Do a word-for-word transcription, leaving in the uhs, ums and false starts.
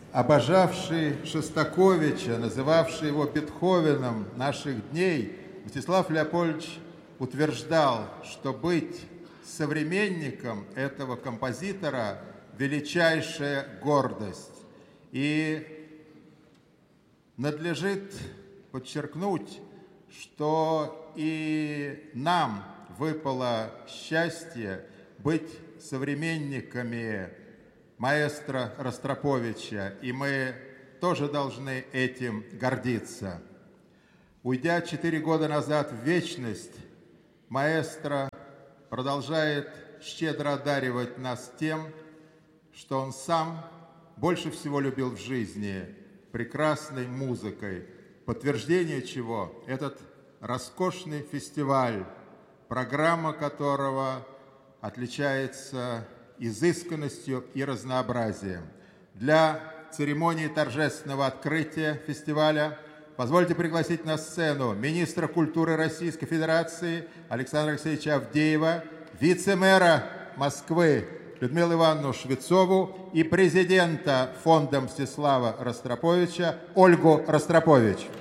Обожавший Шостаковича, называвший его Бетховеном наших дней, Мстислав Леопольдович утверждал, что быть современником этого композитора – величайшая гордость. И надлежит подчеркнуть, что и нам выпало счастье быть современниками маэстро Ростроповича, и мы тоже должны этим гордиться. Уйдя четыре года назад в вечность, маэстро продолжает щедро одаривать нас тем, что он сам больше всего любил в жизни – прекрасной музыкой, подтверждение чего – этот роскошный фестиваль, программа которого отличается изысканностью и разнообразием. Для церемонии торжественного открытия фестиваля позвольте пригласить на сцену министра культуры Российской Федерации Александра Алексеевича Авдеева, вице-мэра Москвы Людмилу Ивановну Швецову и президента фонда Мстислава Ростроповича Ольгу Ростропович.